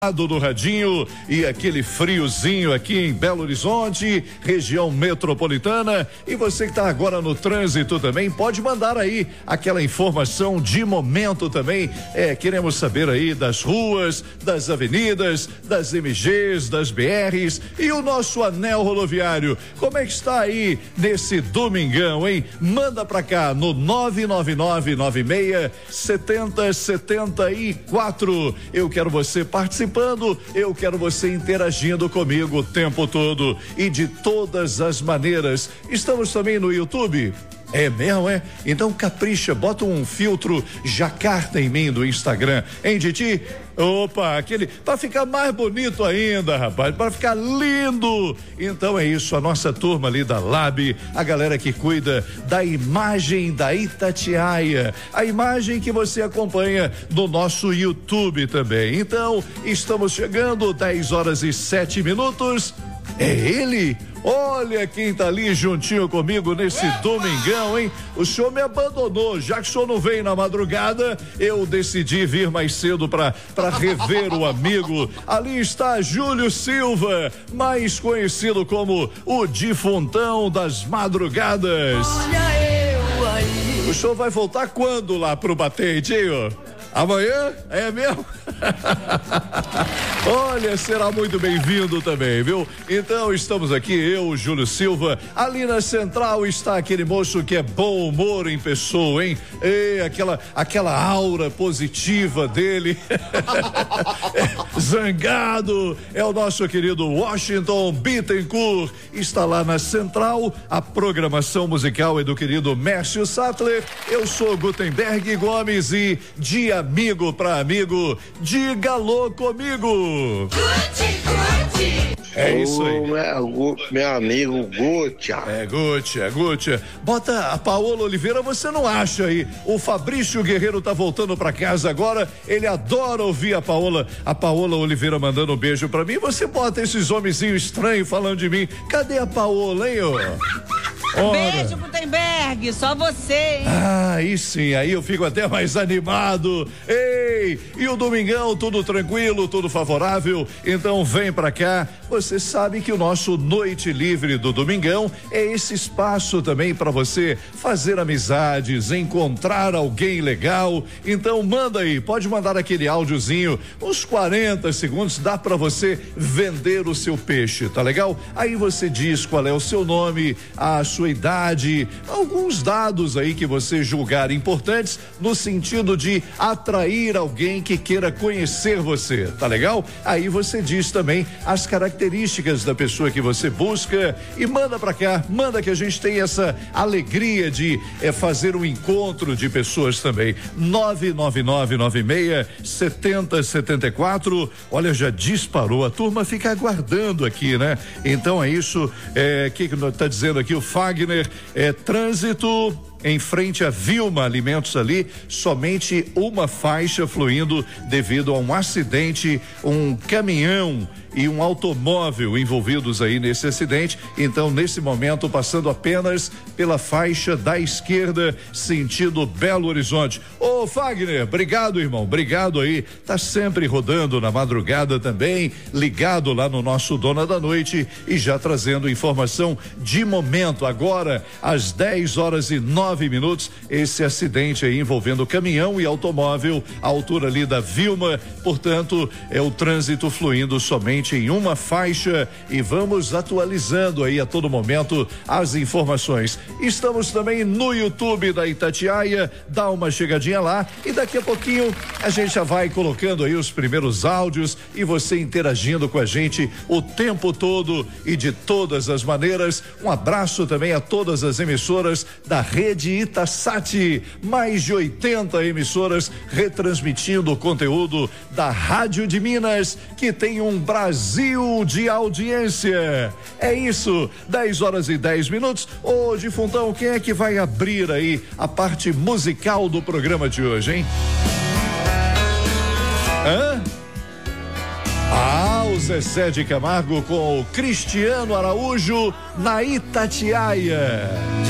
do Radinho e aquele friozinho aqui em Belo Horizonte, região metropolitana. E você que está agora no trânsito também pode mandar aí aquela informação de momento também. Queremos saber aí das ruas, das avenidas, das MGs, das BRs e o nosso anel rodoviário. Como é que está aí nesse domingão, hein? Manda pra cá no 999967074. Eu quero você participando. Eu quero você interagindo comigo o tempo todo e de todas as maneiras. Estamos também no YouTube. É mesmo, é? Então capricha, bota um filtro jacarta em mim do Instagram, hein, Diti? Opa, aquele, pra ficar mais bonito ainda, rapaz, pra ficar lindo. Então é isso, a nossa turma ali da Lab, a galera que cuida da imagem da Itatiaia, a imagem que você acompanha no nosso YouTube também. Então, estamos chegando, 10h07. É ele? Olha quem tá ali juntinho comigo nesse domingão, hein? O senhor me abandonou, já que o senhor não veio na madrugada, eu decidi vir mais cedo pra rever o amigo. Ali está Júlio Silva, mais conhecido como o Difuntão das Madrugadas. Olha eu aí. O senhor vai voltar quando lá pro Batente, hein, ó? Amanhã? É mesmo? Olha, será muito bem-vindo também, viu? Então, estamos aqui, eu, Júlio Silva. Ali na central está aquele moço que é bom humor em pessoa, hein? E aquela aura positiva dele. Zangado. É o nosso querido Washington Bittencourt. Está lá na central. A programação musical é do querido Mércio Sattler. Eu sou Gutenberg Gomes e de amigo pra amigo, diga alô comigo. É isso aí. Meu amigo Gutia. É Gutia. Bota a Paola Oliveira, você não acha aí? O Fabrício Guerreiro tá voltando pra casa agora, ele adora ouvir a Paola Oliveira mandando um beijo pra mim. Você bota esses homenzinhos estranhos falando de mim. Cadê a Paola, hein, ô? Beijo, Gutenberg, só você, hein? Aí sim, aí eu fico até mais animado. Ei, e o domingão, tudo tranquilo, tudo favorável? Então vem pra cá. Você sabe que o nosso Noite Livre do domingão é esse espaço também para você fazer amizades, encontrar alguém legal. Então manda aí, pode mandar aquele áudiozinho, uns 40 segundos, dá para você vender o seu peixe, tá legal? Aí você diz qual é o seu nome, a sua idade, alguns dados aí que você julgar importantes no sentido de atrair alguém que queira conhecer você, tá legal? Aí você diz também as características da pessoa que você busca e manda pra cá, manda que a gente tem essa alegria de fazer um encontro de pessoas também. 999967074. Olha, já disparou, a turma fica aguardando aqui, né? Então é isso, que tá dizendo aqui o Fagner, trânsito em frente a Vilma Alimentos ali, somente uma faixa fluindo devido a um acidente, um caminhão e um automóvel envolvidos aí nesse acidente. Então, nesse momento, passando apenas pela faixa da esquerda, sentido Belo Horizonte. Ô, Fagner, obrigado, irmão, obrigado aí, tá sempre rodando na madrugada também, ligado lá no nosso Dona da Noite e já trazendo informação de momento. Agora, às 10h09, esse acidente aí envolvendo caminhão e automóvel, à altura ali da Vilma, portanto, é o trânsito fluindo somente em uma faixa e vamos atualizando aí a todo momento as informações. Estamos também no YouTube da Itatiaia, dá uma chegadinha lá e daqui a pouquinho a gente já vai colocando aí os primeiros áudios e você interagindo com a gente o tempo todo e de todas as maneiras. Um abraço também a todas as emissoras da rede Itasat, mais de 80 emissoras retransmitindo o conteúdo da Rádio de Minas, que tem um Brasil de audiência. É isso, 10h10. Ô, Difuntão, quem é que vai abrir aí a parte musical do programa de hoje, hein? O Zezé de Camargo com o Cristiano Araújo na Itatiaia.